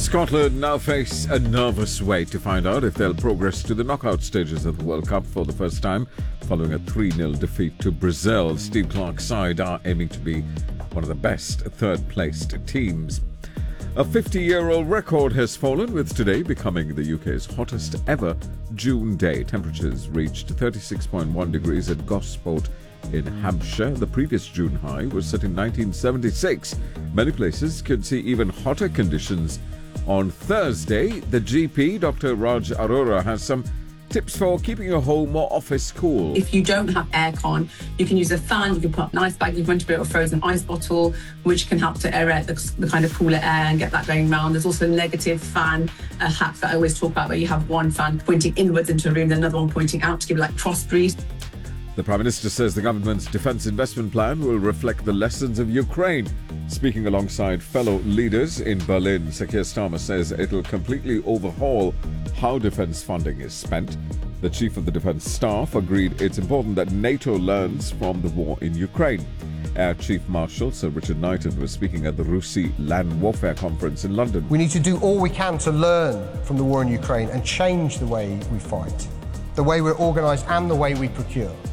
Scotland now face a nervous wait to find out if they'll progress to the knockout stages of the World Cup for the first time, following a 3-0 defeat to Brazil. Steve Clarke's side are aiming to be one of the best third-placed teams. A 50-year-old record has fallen, with today becoming the UK's hottest ever June day. Temperatures reached 36.1 degrees at Gosport in Hampshire. The previous June high was set in 1976. Many places could see even hotter conditions on Thursday. The GP, Dr. Raj Arora, has some tips for keeping your home or office cool. If you don't have aircon, you can use a fan, you can put an ice bag, you can put a frozen ice bottle, which can help to aerate the kind of cooler air and get that going round. There's also a negative fan hack that I always talk about, where you have one fan pointing inwards into a room, then another one pointing out to give like cross breeze. The Prime Minister says the government's defence investment plan will reflect the lessons of Ukraine. Speaking alongside fellow leaders in Berlin, Sir Keir Starmer says it'll completely overhaul how defence funding is spent. The Chief of the Defence Staff agreed it's important that NATO learns from the war in Ukraine. Air Chief Marshal Sir Richard Knighton was speaking at the RUSI Land Warfare Conference in London. We need to do all we can to learn from the war in Ukraine and change the way we fight, the way we're organised and the way we procure.